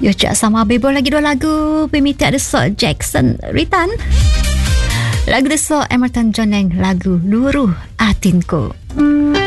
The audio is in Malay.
Yo cak sama bebo lagi dua lagu pemiti ada sok Jackson Ritan. Lagu desok Emerson John yang lagu Luruh Atinku.